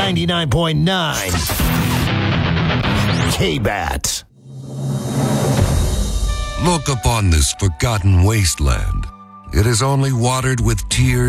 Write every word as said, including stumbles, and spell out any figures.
ninety-nine point nine K-Bat. Look upon this forgotten wasteland. It is only watered with tears